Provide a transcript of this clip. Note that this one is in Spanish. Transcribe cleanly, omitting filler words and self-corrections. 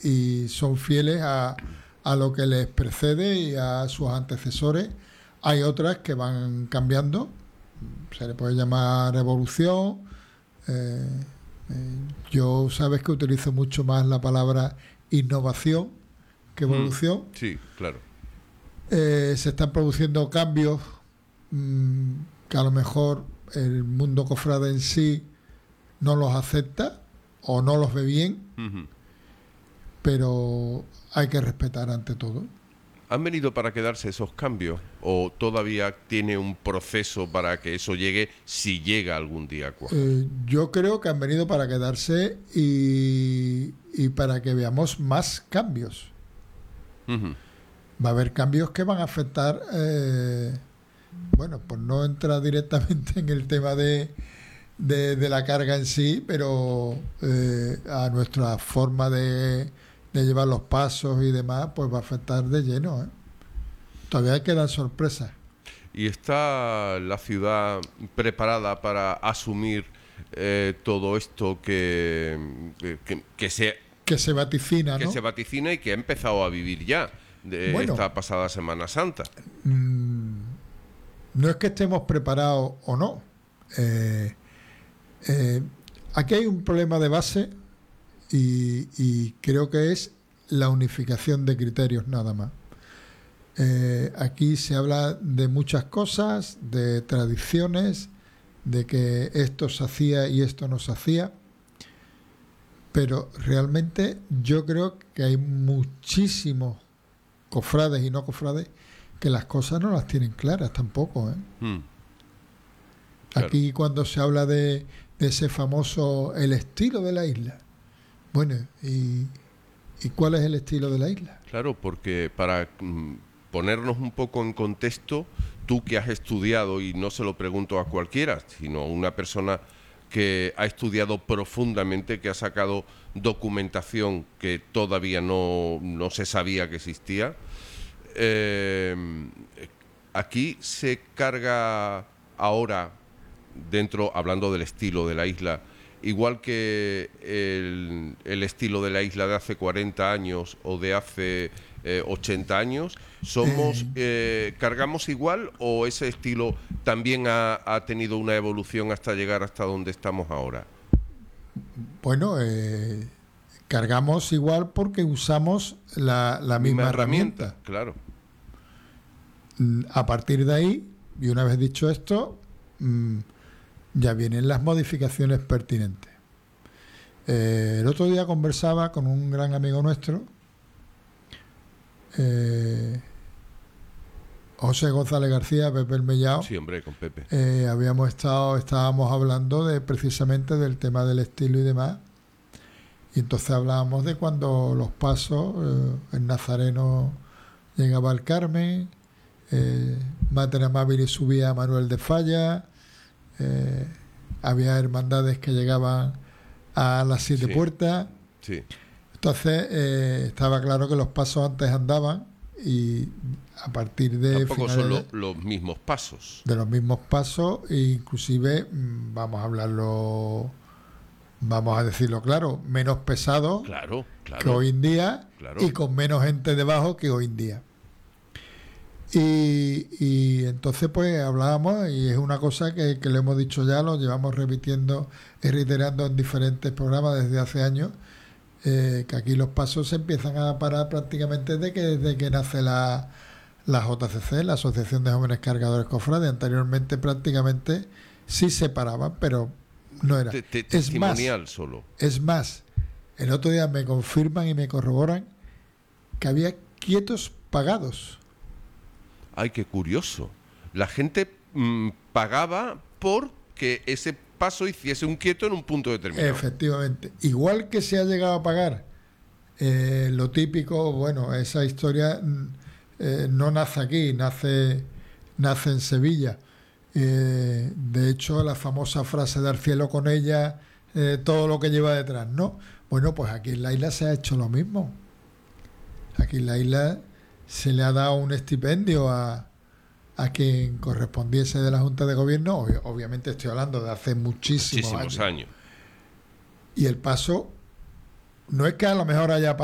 y son fieles a lo que les precede y a sus antecesores. Hay otras que van cambiando, se le puede llamar evolución. Yo sabes que utilizo mucho más la palabra innovación que evolución. Sí, claro. Se están produciendo cambios que a lo mejor el mundo cofrade en sí no los acepta o no los ve bien, pero hay que respetar ante todo. ¿Han venido para quedarse esos cambios o todavía tiene un proceso para que eso llegue, si llega algún día a cuajar? Yo creo que han venido para quedarse y para que veamos más cambios. Va a haber cambios que van a afectar, bueno, pues no entra directamente en el tema de la carga en sí, pero a nuestra forma de llevar los pasos y demás, pues va a afectar de lleno. Todavía quedan sorpresas. ¿Y está la ciudad preparada para asumir todo esto que se vaticina, que ¿no? se vaticina y que ha empezado a vivir ya esta pasada Semana Santa? No es que estemos preparados o no. Aquí hay un problema de base y creo que es la unificación de criterios nada más. Aquí se habla de muchas cosas, de tradiciones, de que esto se hacía y esto no se hacía, pero realmente yo creo que hay muchísimos cofrades y no cofrades que las cosas no las tienen claras tampoco. Claro. Aquí cuando se habla de ese famoso el estilo de la isla, bueno, ¿y cuál es el estilo de la isla? Claro, porque para ponernos un poco en contexto, tú que has estudiado, y no se lo pregunto a cualquiera, sino a una persona que ha estudiado profundamente, que ha sacado documentación que todavía no se sabía que existía, aquí se carga ahora, hablando del estilo de la isla, igual que el estilo de la isla de hace 40 años o de hace 80 años, ¿cargamos igual o ese estilo también ha tenido una evolución hasta llegar hasta donde estamos ahora? Bueno, cargamos igual porque usamos la misma herramienta. Claro. A partir de ahí, y una vez dicho esto, ya vienen las modificaciones pertinentes. El otro día conversaba con un gran amigo nuestro, José González García, Pepe el Mellao. Sí, hombre, con Pepe. Estábamos hablando precisamente del tema del estilo y demás. Y entonces hablábamos de cuando los pasos, el Nazareno llegaba al Carmen, Mater Amabile subía a Manuel de Falla, había hermandades que llegaban a las 7 puertas. Sí. Entonces estaba claro que los pasos antes andaban y a partir de tampoco son los mismos pasos. De los mismos pasos, e inclusive vamos a decirlo claro, menos pesados que hoy en día, y con menos gente debajo que hoy en día. Y entonces pues hablábamos, y es una cosa que lo hemos dicho ya, lo llevamos repitiendo y reiterando en diferentes programas desde hace años, que aquí los pasos se empiezan a parar prácticamente desde que nace la JCC, la Asociación de Jóvenes Cargadores Cofrades. Anteriormente prácticamente sí se paraban, pero no era. Testimonial solo. Es más, el otro día me confirman y me corroboran que había quietos pagados. Ay, qué curioso. La gente pagaba porque ese paso hiciese un quieto en un punto determinado. Efectivamente. Igual que se ha llegado a pagar lo típico, bueno, esa historia no nace aquí, nace en Sevilla. De hecho, la famosa frase "dar cielo con ella, todo lo que lleva detrás", ¿no? Bueno, pues aquí en la isla se ha hecho lo mismo. Aquí en la isla se le ha dado un estipendio a quien correspondiese de la Junta de Gobierno. Obviamente estoy hablando de hace muchísimos años. Y el paso no es que a lo mejor haya